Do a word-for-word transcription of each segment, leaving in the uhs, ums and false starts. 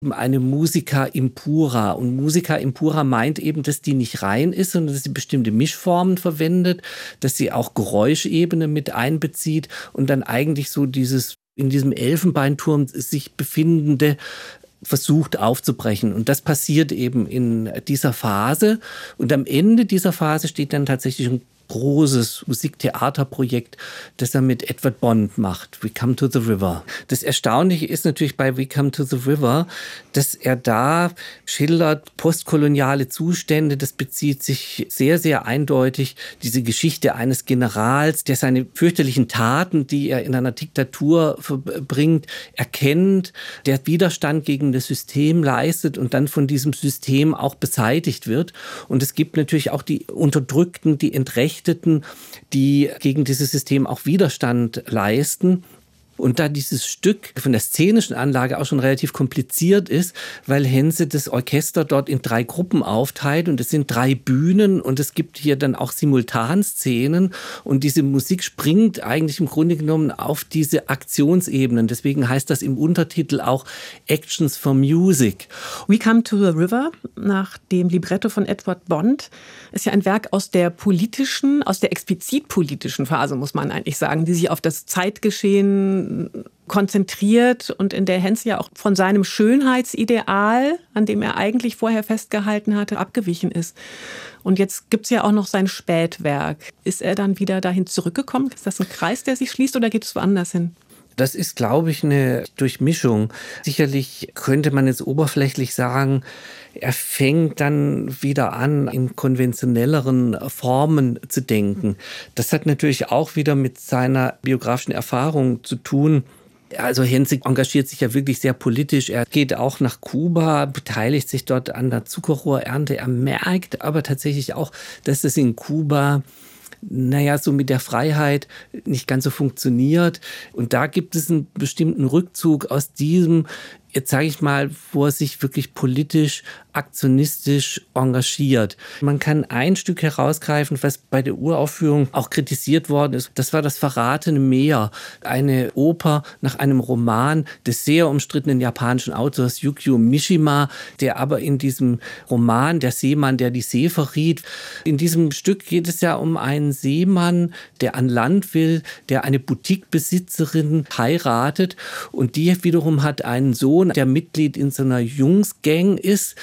eine Musica impura. Und Musica impura meint eben, dass die nicht rein ist, sondern dass sie bestimmte Mischformen verwendet, dass sie auch Geräuschebene mit einbezieht und dann eigentlich so dieses in diesem Elfenbeinturm sich befindende versucht aufzubrechen. Und das passiert eben in dieser Phase. Und am Ende dieser Phase steht dann tatsächlich ein großes Musiktheaterprojekt, das er mit Edward Bond macht, We Come to the River. Das Erstaunliche ist natürlich bei We Come to the River, dass er da schildert postkoloniale Zustände. Das bezieht sich sehr, sehr eindeutig diese Geschichte eines Generals, der seine fürchterlichen Taten, die er in einer Diktatur verbringt, erkennt, der Widerstand gegen das System leistet und dann von diesem System auch beseitigt wird. Und es gibt natürlich auch die Unterdrückten, die Entrechteten, die gegen dieses System auch Widerstand leisten. Und da dieses Stück von der szenischen Anlage auch schon relativ kompliziert ist, weil Henze das Orchester dort in drei Gruppen aufteilt und es sind drei Bühnen und es gibt hier dann auch Simultanszenen und diese Musik springt eigentlich im Grunde genommen auf diese Aktionsebenen. Deswegen heißt das im Untertitel auch Actions for Music. We Come to the River, nach dem Libretto von Edward Bond, ist ja ein Werk aus der politischen, aus der explizit politischen Phase, muss man eigentlich sagen, die sich auf das Zeitgeschehen konzentriert und in der Henze ja auch von seinem Schönheitsideal, an dem er eigentlich vorher festgehalten hatte, abgewichen ist. Und jetzt gibt es ja auch noch sein Spätwerk. Ist er dann wieder dahin zurückgekommen? Ist das ein Kreis, der sich schließt oder geht es woanders hin? Das ist, glaube ich, eine Durchmischung. Sicherlich könnte man jetzt oberflächlich sagen, er fängt dann wieder an, in konventionelleren Formen zu denken. Das hat natürlich auch wieder mit seiner biografischen Erfahrung zu tun. Also Henze engagiert sich ja wirklich sehr politisch. Er geht auch nach Kuba, beteiligt sich dort an der Zuckerrohrernte. Er merkt aber tatsächlich auch, dass es in Kuba naja, so mit der Freiheit nicht ganz so funktioniert. Und da gibt es einen bestimmten Rückzug aus diesem, jetzt sage ich mal, wo er sich wirklich politisch, aktionistisch engagiert. Man kann ein Stück herausgreifen, was bei der Uraufführung auch kritisiert worden ist. Das war das Verratene Meer, eine Oper nach einem Roman des sehr umstrittenen japanischen Autors Yukio Mishima, der aber in diesem Roman, der Seemann, der die See verriet, in diesem Stück geht es ja um einen Seemann, der an Land will, der eine Boutiquebesitzerin heiratet und die wiederum hat einen Sohn, der Mitglied in so einer Jungsgang ist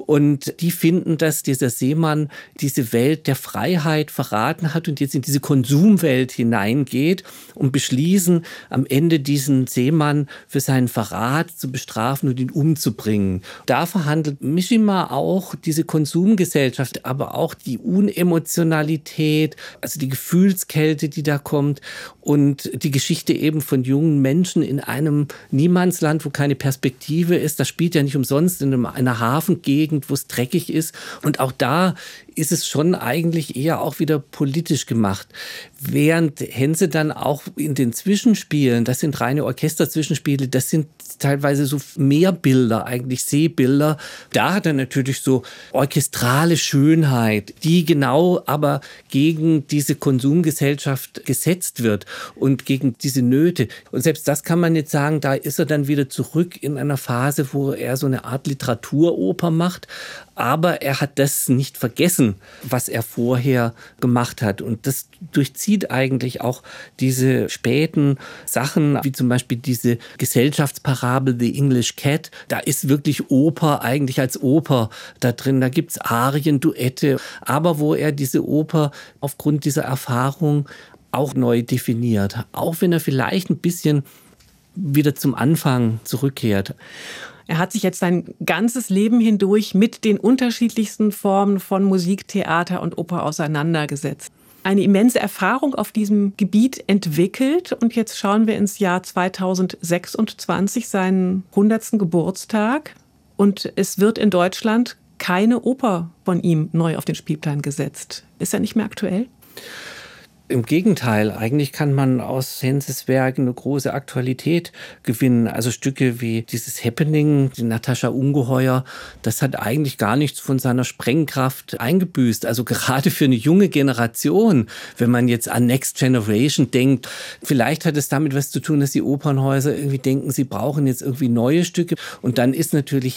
und die finden, dass dieser Seemann diese Welt der Freiheit verraten hat und jetzt in diese Konsumwelt hineingeht und beschließen, am Ende diesen Seemann für seinen Verrat zu bestrafen und ihn umzubringen. Da verhandelt Mishima auch diese Konsumgesellschaft, aber auch die Unemotionalität, also die Gefühlskälte, die da kommt und die Geschichte eben von jungen Menschen in einem Niemandsland, wo keine Perspektive ist. Das spielt ja nicht umsonst in einer Hafengegend, wo es dreckig ist. Und auch da ist es schon eigentlich eher auch wieder politisch gemacht. Während Henze dann auch in den Zwischenspielen, das sind reine Orchesterzwischenspiele, das sind teilweise so Meerbilder, eigentlich Seebilder. Da hat er natürlich so orchestrale Schönheit, die genau aber gegen diese Konsumgesellschaft gesetzt wird und gegen diese Nöte. Und selbst das kann man jetzt sagen, da ist er dann wieder zurück in einer Phase, wo er so eine Art Literaturoper macht. Aber er hat das nicht vergessen, was er vorher gemacht hat. Und das durchzieht eigentlich auch diese späten Sachen, wie zum Beispiel diese Gesellschaftsparabel The English Cat. Da ist wirklich Oper eigentlich als Oper da drin. Da gibt es Arien, Duette. Aber wo er diese Oper aufgrund dieser Erfahrung auch neu definiert. Auch wenn er vielleicht ein bisschen wieder zum Anfang zurückkehrt. Er hat sich jetzt sein ganzes Leben hindurch mit den unterschiedlichsten Formen von Musik, Theater und Oper auseinandergesetzt. Eine immense Erfahrung auf diesem Gebiet entwickelt. Und jetzt schauen wir ins Jahr zweitausendsechsundzwanzig, seinen hundertsten Geburtstag. Und es wird in Deutschland keine Oper von ihm neu auf den Spielplan gesetzt. Ist er nicht mehr aktuell? Im Gegenteil, eigentlich kann man aus Henzes Werken eine große Aktualität gewinnen. Also Stücke wie dieses Happening, die Natascha Ungeheuer, das hat eigentlich gar nichts von seiner Sprengkraft eingebüßt. Also gerade für eine junge Generation, wenn man jetzt an Next Generation denkt, vielleicht hat es damit was zu tun, dass die Opernhäuser irgendwie denken, sie brauchen jetzt irgendwie neue Stücke. Und dann ist natürlich